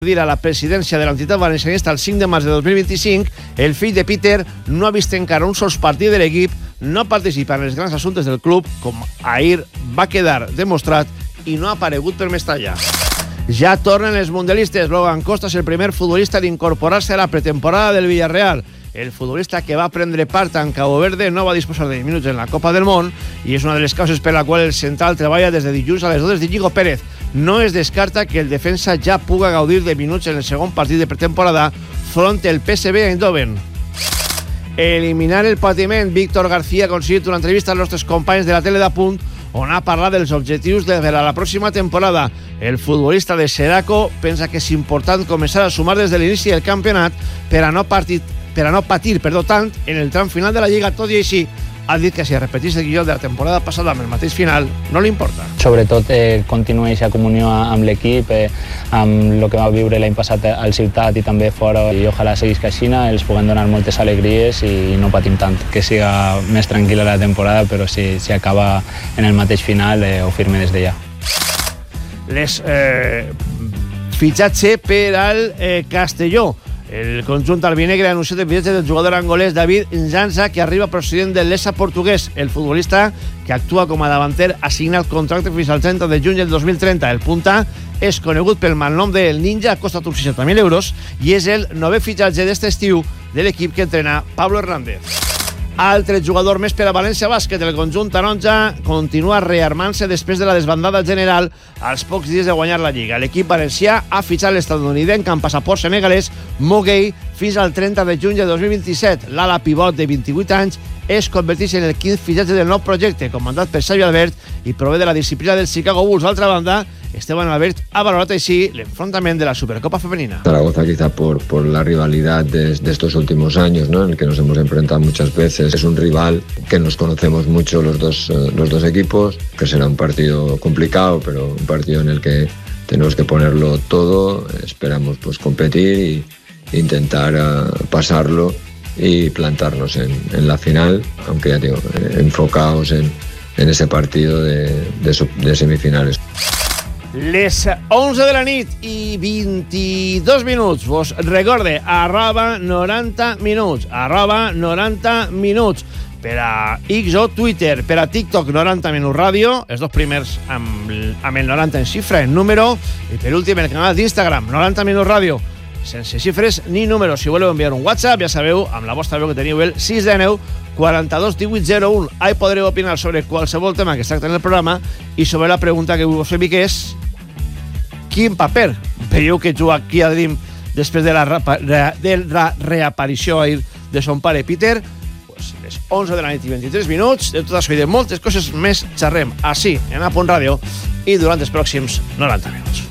dir a la presidència de l'entitat valencianista el 5 de març de 2025, el fill de Peter no ha vist encara un sols partit de l'equip, no participa en els grans assumptes del club, com ahir va quedar demostrat, i no ha aparegut per Mestalla. Ja tornen els mundialistes. Logan Costa és el primer futbolista d'incorporar-se a la pretemporada del Villarreal. El futbolista que va prendre part en Cabo Verde no va disposar de minuts en la Copa del Món i és una de les causes per la qual el central treballa des de dilluns a les 2 d'Iñigo Pérez. No es descarta que el defensa ja puga gaudir de minuts en el segon partit de pretemporada front al PSV Eindhoven. Eliminar el patiment. Víctor García ha aconseguit una entrevista als nostres companys de la tele d'Apunt on ha parlat dels objectius per a la pròxima temporada. El futbolista de Seraco pensa que és important començar a sumar des de l'inici del campionat per a no patir tant en el tram final de la Lliga. Tot i així, ha dit que si es repetís el guió de la temporada passada amb el mateix final, no li importa. Sobretot continua aquesta comunió amb l'equip, amb el que va viure l'any passat al Ciutat i també fora, i ojalà seguís que així, els puguem donar moltes alegries i no patim tant. Que siga més tranquil·la la temporada, però si acaba en el mateix final, ho firme des d'allà. Fitxatge per al Castelló. El conjunt albinegre ha anunciat el fitxatge del jugador angolès David Njanza, que arriba procedent del Lessa portuguès. El futbolista, que actua com a davanter, ha signat contracte fins al 30 de juny del 2030. El punta és conegut pel malnom del Ninja, ha costat uns 60.000 euros i és el 9è fitxatge d'este estiu de l'equip que entrena Pablo Hernández. Altre jugador més per a València Bàsquet. El conjunt taronja continua rearmant-se després de la desbandada general als pocs dies de guanyar la Lliga. L'equip valencià ha fitxat l'estadounidenc amb passaport senegalès Mo Gueye fins al 30 de juny de 2027. L'ala pivot de 28 anys es converteix en el 15 fitxatge del nou projecte, comandat per Xavi Albert, i prové de la disciplina del Chicago Bulls. D'altra banda, Esteban Albert ha valorat així l'enfrontament de la Supercopa Femenina. Zaragoza, quizá por la rivalidad de estos últimos años, ¿no?, en el que nos hemos enfrentado muchas veces. Es un rival que nos conocemos mucho los dos equipos, que será un partido complicado, pero un partido en el que tenemos que ponerlo todo. Esperamos pues competir e intentar pasarlo y plantarnos en la final, aunque ya digo, enfocados en ese partido de semifinales. Les 11 de la nit i 22 minuts. Vos recorde, @90 minuts per a X o Twitter, per a TikTok 90 Minuts Ràdio, els dos primers amb el 90 en xifra, en número, i per últim el canal d'Instagram 90 Minuts Ràdio, sense xifres ni números. Si voleu enviar un WhatsApp, ja sabeu, amb la vostra veu que teniu el 619 42 18 01. Ahí podreu opinar sobre qualsevol tema que es tracta en el programa i sobre la pregunta que vos fem, que és: quin paper veieu que juga aquí a Dream després de la reaparició ahir de son pare Peter? Pues les 11 de la nit i 23 minuts. De tot això i de moltes coses més xerrem així en A.Punt Ràdio i durant els pròxims 90 minuts.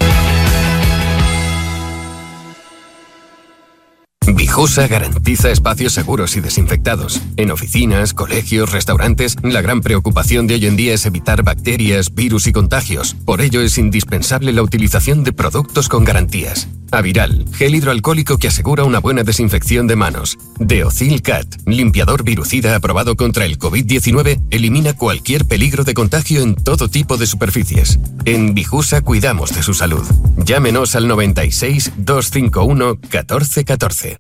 Vijusa garantiza espacios seguros y desinfectados. En oficinas, colegios, restaurantes, la gran preocupación de hoy en día es evitar bacterias, virus y contagios. Por ello es indispensable la utilización de productos con garantías. Aviral, gel hidroalcohólico que asegura una buena desinfección de manos. Deocil Cat, limpiador virucida aprobado contra el COVID-19, elimina cualquier peligro de contagio en todo tipo de superficies. En Vijusa cuidamos de su salud. Llámenos al 96 251 1414.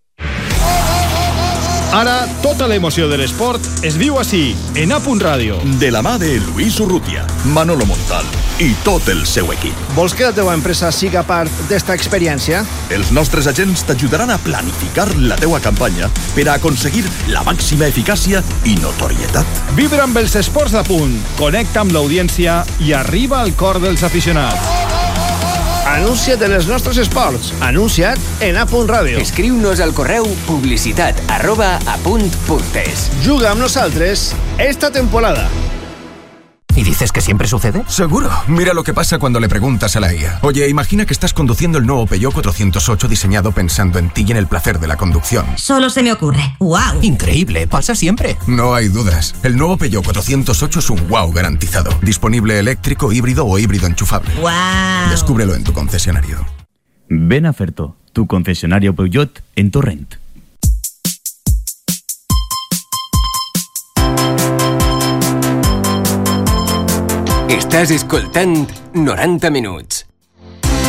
Ara, tota l'emoció de l'esport es viu així, en A.Punt Ràdio. De la mà de Luis Urrutia, Manolo Montal i tot el seu equip. Vols que la teva empresa siga part d'esta experiència? Els nostres agents t'ajudaran a planificar la teua campanya per a aconseguir la màxima eficàcia i notorietat. Vibra amb els esports d'Apunt, connecta amb l'audiència i arriba al cor dels aficionats. Anuncia't en els nostres esports. Anuncia't en A.Punt Ràdio. Escriu-nos al correu publicitat@apunt.es. Juga amb nosaltres esta temporada. ¿Y dices que siempre sucede? Seguro. Mira lo que pasa cuando le preguntas a la IA. Oye, imagina que estás conduciendo el nuevo Peugeot 408 diseñado pensando en ti y en el placer de la conducción. Solo se me ocurre. ¡Wow! Increíble, pasa siempre. No hay dudas. El nuevo Peugeot 408 es un wow garantizado. Disponible eléctrico, híbrido o híbrido enchufable. ¡Wow! Descúbrelo en tu concesionario. Ven a Ferto, tu concesionario Peugeot en Torrent. Estàs escoltant 90 minuts.